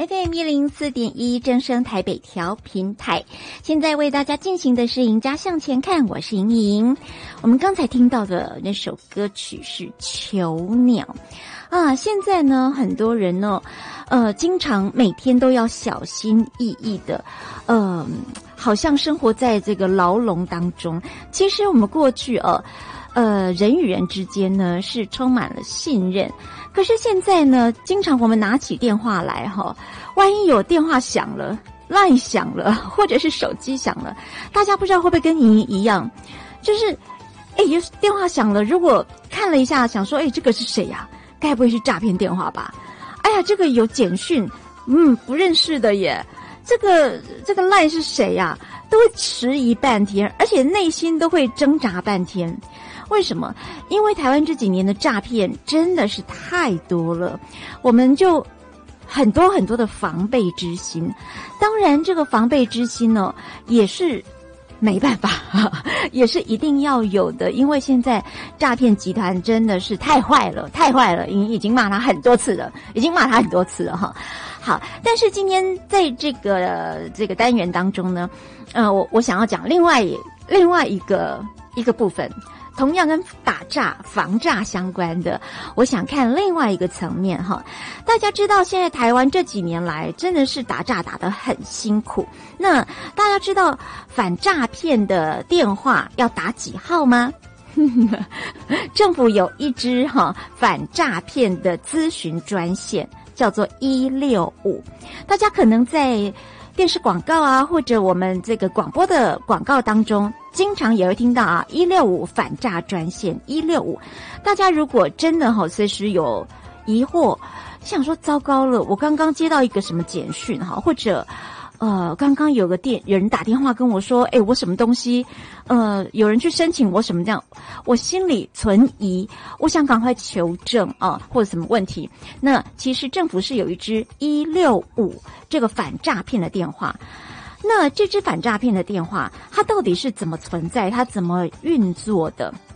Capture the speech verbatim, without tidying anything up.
F M 一零四点一正声台北调频台，现在为大家进行的是《赢家向前看》，我是莹莹。我们刚才听到的那首歌曲是《囚鸟》啊。现在呢，很多人呢，呃，经常每天都要小心翼翼的，呃，好像生活在这个牢笼当中。其实我们过去呃，呃，人与人之间呢是充满了信任。可是现在呢，经常我们拿起电话来哈，万一有电话响了、LINE 响了，或者是手机响了，大家不知道会不会跟您一样，就是哎，电话响了，如果看了一下，想说哎，这个是谁呀？该不会是诈骗电话吧？哎呀，这个有简讯，嗯，不认识的耶。这个这个 LINE 是谁呀？都会迟疑半天，而且内心都会挣扎半天。为什么？因为台湾这几年的诈骗真的是太多了，我们就很多很多的防备之心。当然，这个防备之心呢，也是没办法，也是一定要有的。因为现在诈骗集团真的是太坏了，太坏了，已已经骂他很多次了，已经骂他很多次了哈。好，但是今天在这个、呃、这个单元当中呢，呃，我我想要讲另外另外一个一个部分。同样跟打诈、防诈相关的，我想看另外一个层面哈。大家知道，现在台湾这几年来真的是打诈打得很辛苦。那大家知道反诈骗的电话要打几号吗？政府有一支哈反诈骗的咨询专线，叫做一六五。大家可能在电视广告啊，或者我们这个广播的广告当中，经常也会听到啊，一六五反诈专线一六五。大家如果真的哈，随时有疑惑，想说糟糕了，我刚刚接到一个什么简讯哈，或者呃，刚刚有个电有人打电话跟我说，哎，我什么东西，呃，有人去申请我什么这样，我心里存疑，我想赶快求证啊，或者什么问题。那其实政府是有一支一六五这个反诈骗的电话。那这支反诈骗的电话，它到底是怎么存在？它怎么运作的？